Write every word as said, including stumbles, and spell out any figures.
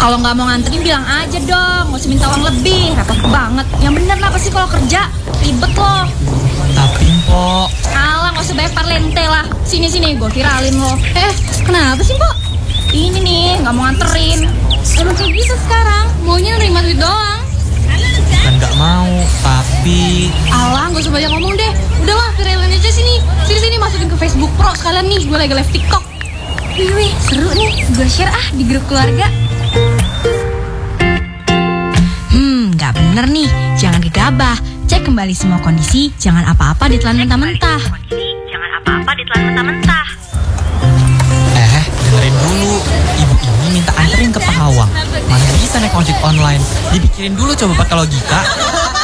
Kalau nggak mau nganterin bilang aja dong, nggak usah minta uang lebih, repot banget. Yang bener lah pasti kalau kerja ribet loh. Tapi Mpok, Alah nggak usah banyak parlente lah. Sini sini gue viralin lo. Eh kenapa sih Mpok? Ini nih nggak mau nganterin. Emang kayak gitu sekarang, maunya nerima duit doang. kan nggak mau, tapi Alah nggak usah banyak ngomong deh. Udahlah viralin aja sini. Sini sini masukin ke Facebook Pro sekalian nih. Gue lagi live TikTok. Wih wih seru nih. Gue share ah di grup keluarga. Hmm, nggak bener nih. Jangan gegabah. Cek kembali semua kondisi. Jangan apa-apa ditelan mentah-mentah. Jangan apa-apa ditelan mentah-mentah. eh dengerin dulu. Ibu ini minta anterin ke Pahawang. Mana bisa naik ojek online? Dipikirin dulu coba pakai logika.